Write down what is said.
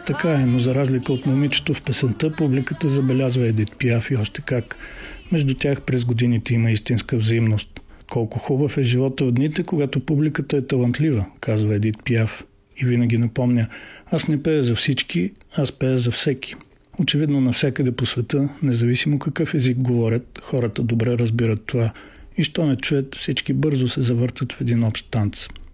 Така е, но за разлика от момичето в песента, публиката забелязва Едит Пиаф и още как. Между тях през годините има истинска взаимност. Колко хубав е живота в дните, когато публиката е талантлива, казва Едит Пиаф. И винаги напомня, аз не пея за всички, аз пея за всеки. Очевидно навсякъде по света, независимо какъв език говорят, хората добре разбират това. И що не чуят, всички бързо се завъртат в един общ танц.